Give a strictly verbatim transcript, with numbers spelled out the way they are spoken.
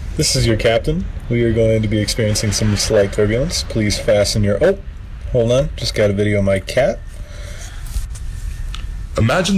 This is your captain. We are going to be experiencing some slight turbulence. Please fasten your... Oh, hold on. Just got a video of my cat. Imagine